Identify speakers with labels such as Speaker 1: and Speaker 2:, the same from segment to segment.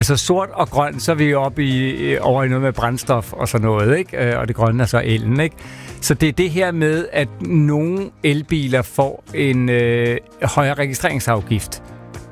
Speaker 1: Altså sort og grøn, så er vi oppe over i noget med brændstof og sådan noget, ikke? Og det grønne er så elen, ikke? Så det er det her med, at nogle elbiler får en højere registreringsafgift.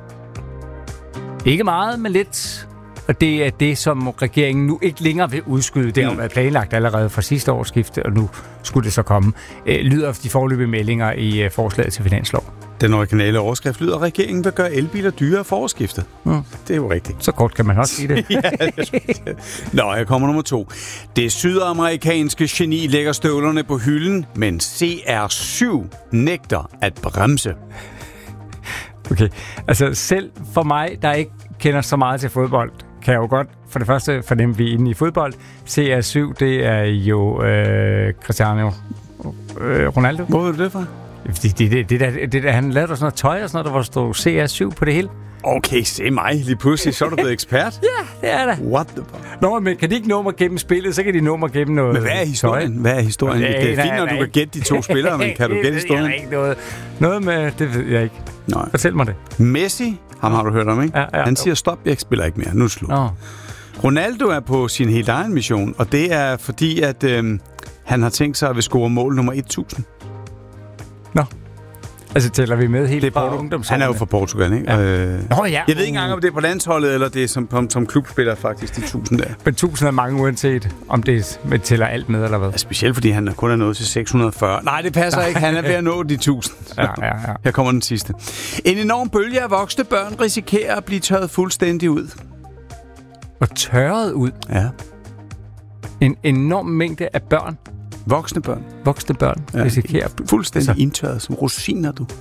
Speaker 1: Ikke meget, men lidt. Og det er det, som regeringen nu ikke længere vil udskyde. Det har været planlagt allerede fra sidste årsskifte, og nu skulle det så komme. Lyder de foreløbige meldinger i forslaget til finanslov.
Speaker 2: Den originale overskrift lyder, at regeringen vil gøre elbiler dyrere for årsskiftet. Det er jo rigtigt.
Speaker 1: Så kort kan man også sige det.
Speaker 2: Nå, jeg kommer nummer 2. Det sydamerikanske geni lægger støvlerne på hylden, men CR7 nægter at bremse.
Speaker 1: Okay, altså selv for mig, der ikke kender så meget til fodbold, kan jeg jo godt for det første fornemme, at vi er inde i fodbold. CR7, det er jo Cristiano Ronaldo.
Speaker 2: Hvor ved du det fra?
Speaker 1: Det han lavede sådan noget tøj og sådan noget, der var stod CR7 på det hele.
Speaker 2: Okay, se mig. Lige pludselig, så er du blevet ekspert.
Speaker 1: Ja, det er det.
Speaker 2: What the fuck?
Speaker 1: Nå, men kan de ikke nå mig gennem spillet, så kan de nå mig gennem noget.
Speaker 2: Men hvad er historien?
Speaker 1: Tøj.
Speaker 2: Hvad er historien? Det er fint, når du kan gætte de 2 spillere, men kan du gætte historien?
Speaker 1: Det er ikke noget med, det ved jeg ikke.
Speaker 2: Nej.
Speaker 1: Fortæl mig det.
Speaker 2: Messi, ham har du hørt om, ikke?
Speaker 1: Ja,
Speaker 2: han siger, stop, jeg spiller ikke mere. Nu er det slut. Ronaldo er på sin helt egen mission, og det er fordi, at han har tænkt sig at vil score mål nummer 1000.
Speaker 1: Nå. Altså tæller vi med helt fra ungdomsårene?
Speaker 2: Han er jo fra Portugal, ikke?
Speaker 1: Ja.
Speaker 2: Jeg ved ikke engang, om det er på landsholdet, eller det er som klubspiller faktisk, de 1000 der.
Speaker 1: Men 1000 er mange, uanset om det tæller alt med, eller hvad?
Speaker 2: Ja, specielt fordi han kun er nået til 640. Nej, det passer ikke. Han er ved at nå de 1000.
Speaker 1: Ja.
Speaker 2: Her kommer den sidste. En enorm bølge af voksne børn risikerer at blive tørret fuldstændig ud.
Speaker 1: Og tørret ud?
Speaker 2: Ja.
Speaker 1: En enorm mængde af børn?
Speaker 2: Voksne børn
Speaker 1: risikerer
Speaker 2: fuldstændig indtørret som rosiner, du.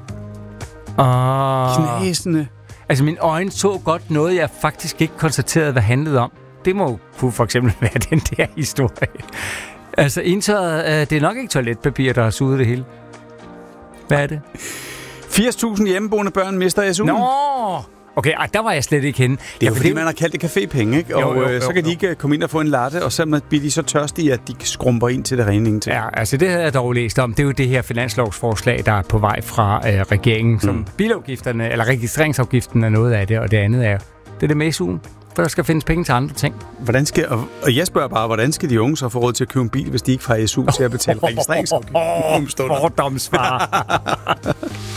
Speaker 2: Knasende.
Speaker 1: Altså, mine øjne så godt noget, jeg faktisk ikke konstaterede, hvad handlede om. Det må kunne for eksempel være den der historie. Altså, indtørret, det er nok ikke toiletpapir, der har suget det hele. Hvad er det?
Speaker 2: 80.000 hjemmeboende børn mister SU'en.
Speaker 1: Nå! Okay, der var jeg slet ikke henne.
Speaker 2: Det er jo fordi, man har kaldt det cafépenge, ikke? Og så kan de ikke komme ind og få en latte, og så bliver de så tørstige, at de skrumper ind til det rene ingenting.
Speaker 1: Ja, altså det havde jeg dog læst om. Det er jo det her finanslovsforslag, der er på vej fra regeringen, som bilafgifterne, eller registreringsafgiften er noget af det, og det andet er det med SU'en. For der skal findes penge til andre ting.
Speaker 2: Og jeg spørger bare, hvordan skal de unge så få råd til at købe en bil, hvis de ikke får SU til at betale registreringsafgift?
Speaker 1: Fordomsfar.